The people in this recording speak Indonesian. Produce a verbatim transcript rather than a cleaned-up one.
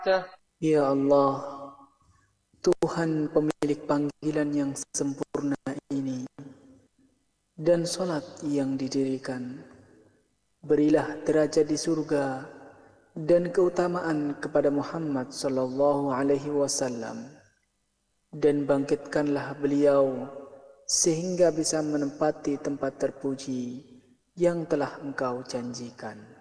Ya Allah, Tuhan pemilik panggilan yang sempurna ini dan solat yang didirikan, berilah derajat di surga dan keutamaan kepada Muhammad sallallahu alaihi wasallam, dan bangkitkanlah beliau sehingga bisa menempati tempat terpuji yang telah Engkau janjikan.